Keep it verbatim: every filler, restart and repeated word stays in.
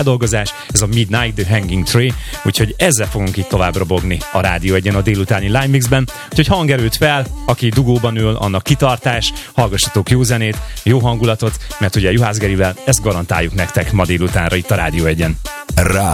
feldolgozás, ez a Midnight The Hanging Tree, úgyhogy ezzel fogunk itt tovább robogni a Rádió Egyen a délutáni Live Mixben, úgyhogy hangerőt fel, aki dugóban ül, annak kitartás, hallgassatok jó zenét, jó hangulatot, mert ugye Juhász Gerivel ezt garantáljuk nektek ma délutánra itt a Rádió Egyen. Rá